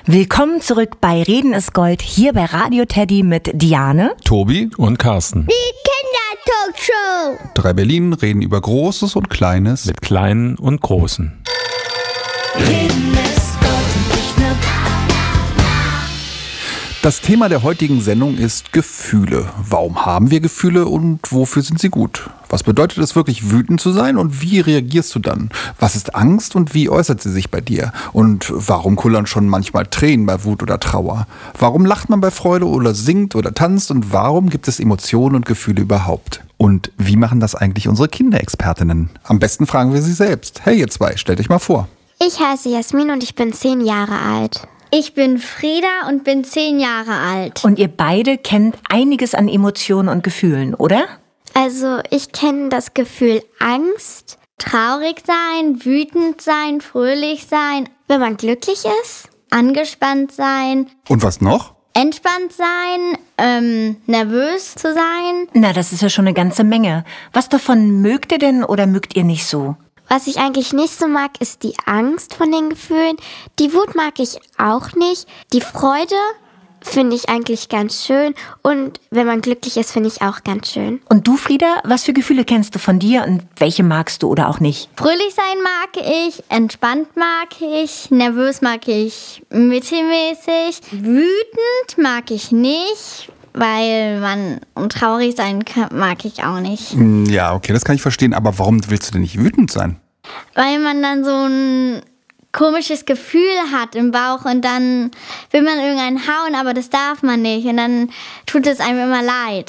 Willkommen zurück bei Reden ist Gold, hier bei Radio Teddy mit Diane, Tobi und Carsten. Die Kindertalkshow. 3 Berlin reden über Großes und Kleines. Mit Kleinen und Großen. Reden ist Gold, nicht nur Das Thema der heutigen Sendung ist Gefühle. Warum haben wir Gefühle und wofür sind sie gut? Was bedeutet es wirklich, wütend zu sein und wie reagierst du dann? Was ist Angst und wie äußert sie sich bei dir? Und warum kullern schon manchmal Tränen bei Wut oder Trauer? Warum lacht man bei Freude oder singt oder tanzt? Und warum gibt es Emotionen und Gefühle überhaupt? Und wie machen das eigentlich unsere Kinderexpertinnen? Am besten fragen wir sie selbst. Hey ihr zwei, stellt euch mal vor. Ich heiße Jasmin und ich bin 10 Jahre alt. Ich bin Frieda und bin 10 Jahre alt. Und ihr beide kennt einiges an Emotionen und Gefühlen, oder? Also ich kenne das Gefühl Angst, traurig sein, wütend sein, fröhlich sein, wenn man glücklich ist, angespannt sein, Und was noch? entspannt sein, nervös zu sein. Na, das ist ja schon eine ganze Menge. Was davon mögt ihr denn oder mögt ihr nicht so? Was ich eigentlich nicht so mag, ist die Angst von den Gefühlen. Die Wut mag ich auch nicht. Die Freude finde ich eigentlich ganz schön. Und wenn man glücklich ist, finde ich auch ganz schön. Und du, Frieda, was für Gefühle kennst du von dir und welche magst du oder auch nicht? Fröhlich sein mag ich, entspannt mag ich, nervös mag ich mittelmäßig. Wütend mag ich nicht, weil und traurig sein mag ich auch nicht. Ja, okay, das kann ich verstehen. Aber warum willst du denn nicht wütend sein? Weil man dann so ein komisches Gefühl hat im Bauch und dann will man irgendeinen hauen, aber das darf man nicht und dann tut es einem immer leid.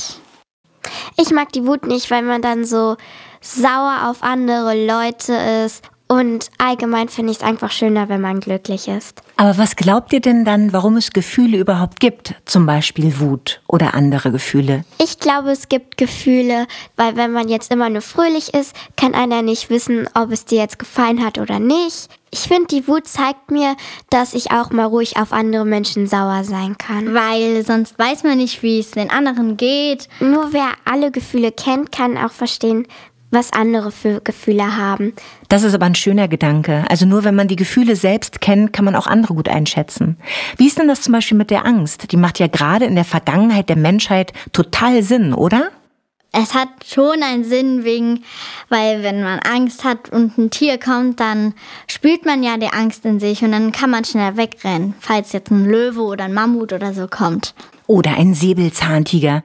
Ich mag die Wut nicht, weil man dann so sauer auf andere Leute ist und allgemein finde ich es einfach schöner, wenn man glücklich ist. Aber was glaubt ihr denn dann, warum es Gefühle überhaupt gibt? Zum Beispiel Wut oder andere Gefühle? Ich glaube, es gibt Gefühle, weil wenn man jetzt immer nur fröhlich ist, kann einer nicht wissen, ob es dir jetzt gefallen hat oder nicht. Ich finde, die Wut zeigt mir, dass ich auch mal ruhig auf andere Menschen sauer sein kann. Weil sonst weiß man nicht, wie es den anderen geht. Nur wer alle Gefühle kennt, kann auch verstehen, was andere für Gefühle haben. Das ist aber ein schöner Gedanke. Also nur wenn man die Gefühle selbst kennt, kann man auch andere gut einschätzen. Wie ist denn das zum Beispiel mit der Angst? Die macht ja gerade in der Vergangenheit der Menschheit total Sinn, oder? Es hat schon einen Sinn, weil wenn man Angst hat und ein Tier kommt, dann spürt man ja die Angst in sich und dann kann man schnell wegrennen, falls jetzt ein Löwe oder ein Mammut oder so kommt. Oder ein Säbelzahntiger.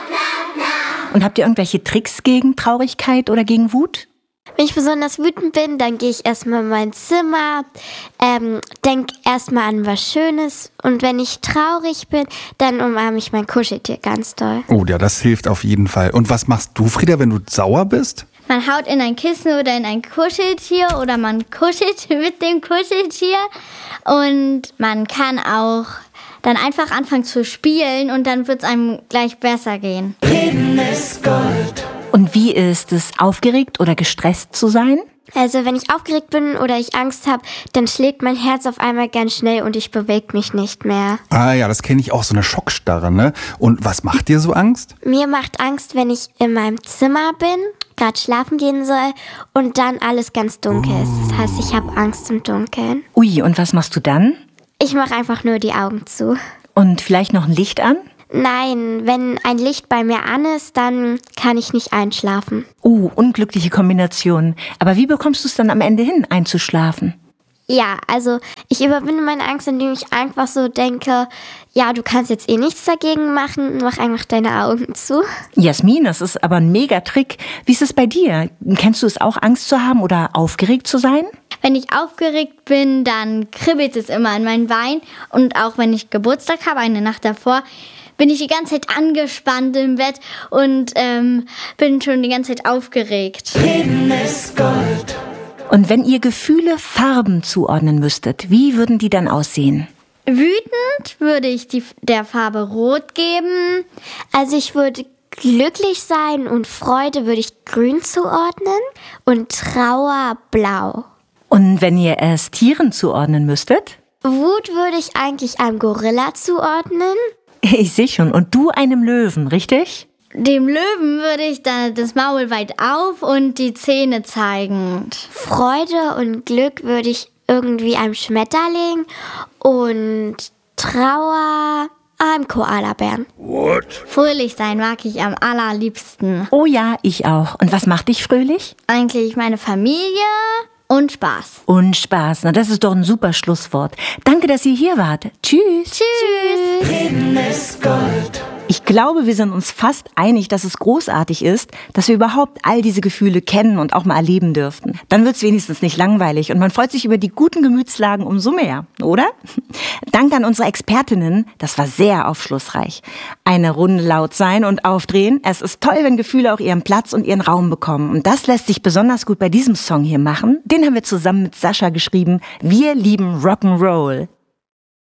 Und habt ihr irgendwelche Tricks gegen Traurigkeit oder gegen Wut? Wenn ich besonders wütend bin, dann gehe ich erstmal in mein Zimmer, denke erstmal an was Schönes. Und wenn ich traurig bin, dann umarme ich mein Kuscheltier ganz doll. Oh ja, das hilft auf jeden Fall. Und was machst du, Frieda, wenn du sauer bist? Man haut in ein Kissen oder in ein Kuscheltier oder man kuschelt mit dem Kuscheltier. Und man kann auch dann einfach anfangen zu spielen und dann wird es einem gleich besser gehen. Reden ist Gold. Und wie ist es, aufgeregt oder gestresst zu sein? Also wenn ich aufgeregt bin oder ich Angst habe, dann schlägt mein Herz auf einmal ganz schnell und ich bewege mich nicht mehr. Ah ja, das kenne ich auch, so eine Schockstarre, ne? Und was macht dir so Angst? Mir macht Angst, wenn ich in meinem Zimmer bin, gerade schlafen gehen soll und dann alles ganz dunkel ist. Das heißt, ich habe Angst im Dunkeln. Ui, und was machst du dann? Ich mache einfach nur die Augen zu. Und vielleicht noch ein Licht an? Nein, wenn ein Licht bei mir an ist, dann kann ich nicht einschlafen. Unglückliche Kombination. Aber wie bekommst du es dann am Ende hin, einzuschlafen? Ja, also ich überwinde meine Angst, indem ich einfach so denke, ja, du kannst jetzt eh nichts dagegen machen, mach einfach deine Augen zu. Jasmin, das ist aber ein Mega-Trick. Wie ist es bei dir? Kennst du es auch, Angst zu haben oder aufgeregt zu sein? Wenn ich aufgeregt bin, dann kribbelt es immer an meinen Beinen. Und auch wenn ich Geburtstag habe, eine Nacht davor, bin ich die ganze Zeit angespannt im Bett und bin schon die ganze Zeit aufgeregt. Reden ist Gold. Und wenn ihr Gefühle Farben zuordnen müsstet, wie würden die dann aussehen? Wütend würde ich der Farbe Rot geben. Also ich würde glücklich sein und Freude würde ich Grün zuordnen und Trauer Blau. Und wenn ihr es Tieren zuordnen müsstet? Wut würde ich eigentlich einem Gorilla zuordnen. Ich sehe schon. Und du einem Löwen, richtig? Dem Löwen würde ich dann das Maul weit auf und die Zähne zeigend. Freude und Glück würde ich irgendwie einem Schmetterling und Trauer einem Koalabären. Fröhlich sein mag ich am allerliebsten. Oh ja, ich auch. Und was macht dich fröhlich? Eigentlich meine Familie und Spaß. Und Spaß. Na, das ist doch ein super Schlusswort. Danke, dass ihr hier wart. Tschüss. Tschüss. Reden ist Gold. Ich glaube, wir sind uns fast einig, dass es großartig ist, dass wir überhaupt all diese Gefühle kennen und auch mal erleben dürften. Dann wird's wenigstens nicht langweilig und man freut sich über die guten Gemütslagen umso mehr, oder? Danke an unsere Expertinnen, das war sehr aufschlussreich. Eine Runde laut sein und aufdrehen. Es ist toll, wenn Gefühle auch ihren Platz und ihren Raum bekommen. Und das lässt sich besonders gut bei diesem Song hier machen. Den haben wir zusammen mit Sascha geschrieben. Wir lieben Rock'n'Roll.